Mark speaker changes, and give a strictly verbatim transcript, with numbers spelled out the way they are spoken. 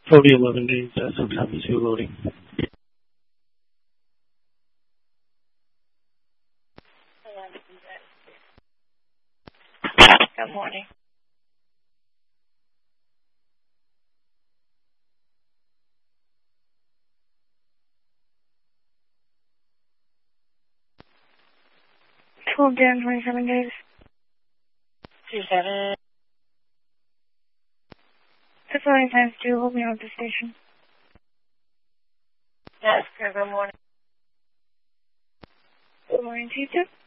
Speaker 1: forty eleven days, uh, some copy two loading.
Speaker 2: Good morning.
Speaker 3: twelve down, twenty-seven days.
Speaker 2: Two seven.
Speaker 3: Facility times two, hold me on the station.
Speaker 2: That's good. Good morning.
Speaker 3: Good morning to you too.